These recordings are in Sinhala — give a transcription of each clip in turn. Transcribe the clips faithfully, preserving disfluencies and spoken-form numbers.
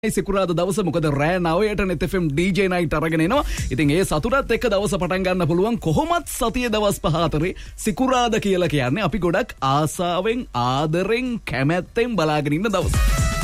සිකුරාදා දවස මොකද රෑ නවයට net F M D J night අරගෙන එනවා. ඉතින් ඒ සතුටත් එක්ක දවස පටන් ගන්න පුළුවන්. කොහොමත් සතියේ දවස් පහ අතරේ සිකුරාදා කියලා කියන්නේ අපි ගොඩක් ආසාවෙන් ආදරෙන් කැමැත්තෙන් බලාගෙන ඉන්න දවස.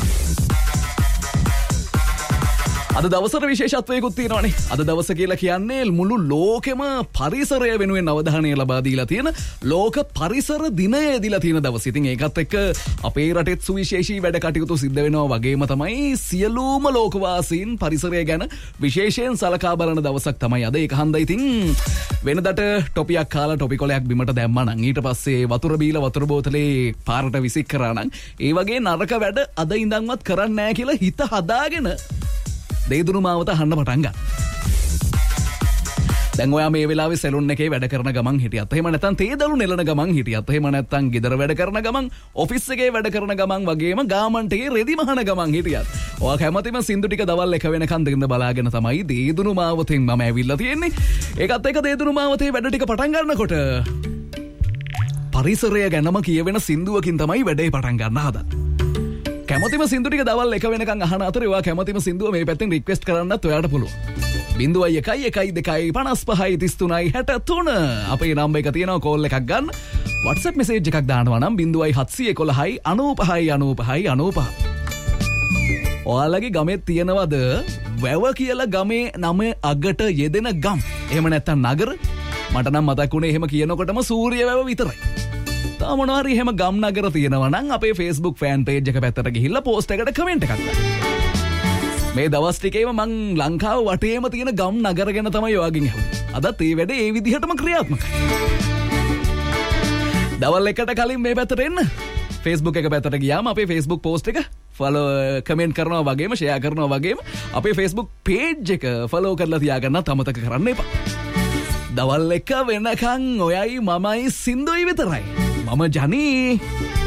අද දවසට විශේෂත්වයකුත් තියෙනවානේ. අද දවස කියලා කියන්නේ මුළු ලෝකෙම පරිසරය වෙනුවෙන් අවධානය ලබා දීලා තියෙන ලෝක පරිසර දිනය දීලා තියෙන දවස. ඉතින් ඒකත් එක්ක අපේ රටෙත් සුවිශේෂී වැඩ කටයුතු සිද්ධ වෙනවා වගේම තමයි සියලුම ලෝකවාසීන් පරිසරය ගැන විශේෂයෙන් සලකා බලන දවසක් තමයි අද. ඒක හන්දා ඉතින් වෙනදට ටොපියක් කාලා ටොපි කොලයක් බිමට දැම්මා නම් ඊට පස්සේ වතුර බීලා වතුර බෝතලේ පාරට විසික් කරා නම් ඒ වගේ නරක වැඩ අද ඉඳන්වත් කරන්නේ නැහැ කියලා හිත හදාගෙන දේදුණු මාවත අහන්න පටන් ගන්න. දැන් ඔයා මේ වෙලාවේ සැලුන් එකේ වැඩ කරන ගමන් හිටියත් එහෙම නැත්නම් තේදළු නෙලන ගමන් හිටියත් එහෙම නැත්නම් ගෙදර වැඩ කරන ගමන් ඔෆිස් එකේ වැඩ කරන ගමන් වගේම ගාමන්ට් එකේ රෙදි මහන ගමන් හිටියත් ඔයා කැමතිම සින්දු ටික දවල් එක වෙනකන් දෙන්න බලාගෙන තමයි දේදුණු මාවතෙන් මම ඇවිල්ලා තියෙන්නේ. ඒකත් එක්ක දේදුණු මාවතේ වැඩ ටික පටන් ගන්නකොට පරිසරය ගැනම කියවෙන සින්දුවකින් තමයි වැඩේ පටන් ගන්න හදන්නේ. කැමතිම සින්දු ටික දවල් එක වෙනකන් අහන අතරේ ඔයා කැමතිම සින්දුව මේ පැත්තෙන් රික්වෙස්ට් කරන්නත් ඔයාට පුළුවන්. බිංදුවයි එකයි එකයි දෙකයි පනස් පහයි තිස් තුනයි හැට තුන අපේ නම්බර් එක තියෙනවා කෝල් එකක් ගන්න. WhatsApp message එකක් දානවා නම් බිංදුවයි හත්සිය එකොළහයි අනූපහයි අනූපහයි අනූපහ. ඔයාලගේ ගමේ තියෙනවද වැව කියලා ගමේ නම අගට යෙදෙන ගම්? එහෙම නැත්නම් නගර? මට නම් මතක් වුණේ එහෙම කියනකොටම සූර්ය වැව විතරයි. තා මොනවාරි එහෙම ගම් නගර තියෙනවා නම් අපේ Facebook fan page එක පැත්තට ගිහිල්ලා post එකට comment එකක් දාන්න. මේ දවස් ටිකේම මං ලංකාව වටේම තියෙන ගම් නගර ගැන තමයි ඔයාගෙන් අහුවේ. අදත් මේ වැඩේ ඒ විදිහටම ක්‍රියාත්මකයි. දවල් එකට කලින් මේ පැත්තට එන්න. Facebook එක පැත්තට ගියාම අපේ Facebook post එක follow comment කරනවා වගේම share කරනවා වගේම අපේ Facebook page එක follow කරලා තියාගන්නත් අමතක කරන්න එපා. දවල් එක වෙනකන් ඔයයි මමයි සින්දුයි විතරයි. මම ජනී